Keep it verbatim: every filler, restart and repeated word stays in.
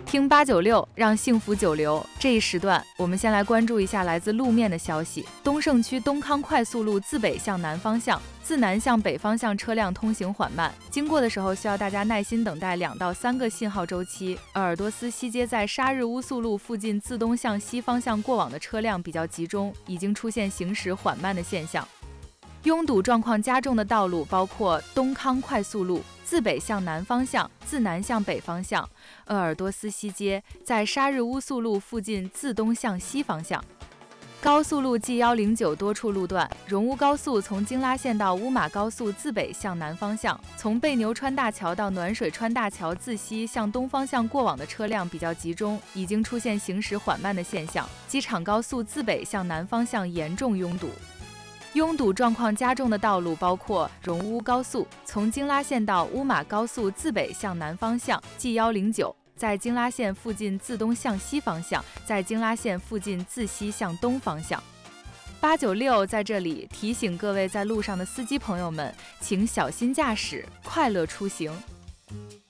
听八九六，让幸福久留。这一时段，我们先来关注一下来自路面的消息。东胜区东康快速路自北向南方向，自南向北方向车辆通行缓慢，经过的时候需要大家耐心等待两到三个信号周期。鄂尔多斯西街在沙日乌素路附近自东向西方向过往的车辆比较集中，已经出现行驶缓慢的现象。拥堵状况加重的道路包括东康快速路自北向南方向，自南向北方向，鄂尔多斯西街在沙日乌素路附近自东向西方向。高速路 G 一零九多处路段，荣乌高速从京拉线到乌马高速自北向南方向，从贝牛川大桥到暖水川大桥自西向东方向过往的车辆比较集中，已经出现行驶缓慢的现象。机场高速自北向南方向严重拥堵。拥堵状况加重的道路包括荣乌高速从京拉线到乌马高速自北向南方向 G 一零九，在京拉线附近自东向西方向，在京拉线附近自西向东方向。八九六在这里提醒各位在路上的司机朋友们，请小心驾驶，快乐出行。